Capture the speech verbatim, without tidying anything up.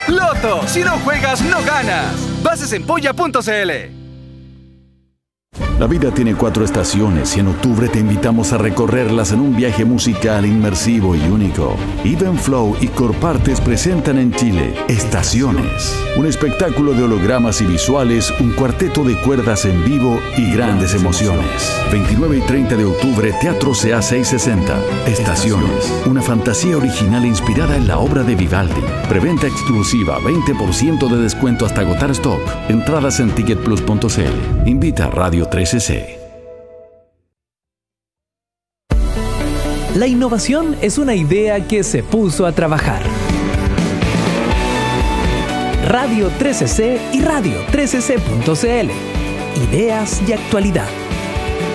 Loto, si no juegas, no ganas. Bases en polla punto c l. La vida tiene cuatro estaciones y en octubre te invitamos a recorrerlas en un viaje musical inmersivo y único. Even Flow y Corpartes presentan en Chile Estaciones, un espectáculo de hologramas y visuales, un cuarteto de cuerdas en vivo y grandes emociones. veintinueve y treinta de octubre, Teatro C A seiscientos sesenta. Estaciones, una fantasía original inspirada en la obra de Vivaldi. Preventa exclusiva, veinte por ciento de descuento hasta agotar stock. Entradas en ticket plus punto c l. Invita a Radio trece C. La innovación es una idea que se puso a trabajar. Radio trece C y Radio trece C punto c l. Ideas y actualidad.